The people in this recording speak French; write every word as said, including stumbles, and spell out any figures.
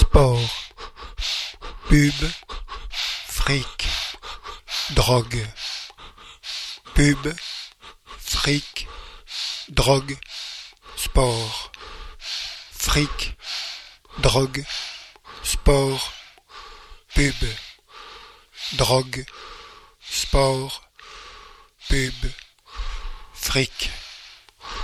sport, pub, fric, drogue, pub, fric, drogue, sport, fric, drogue, sport, pub, drogue, sport, pub, fric.